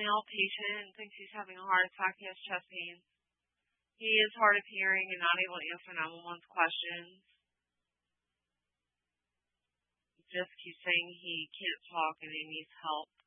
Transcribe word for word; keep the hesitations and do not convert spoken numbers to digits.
male patient and thinks he's having a heart attack. He has chest pain. He is hard of hearing and not able to answer nine one one's questions. He just keeps saying he can't talk and he needs help.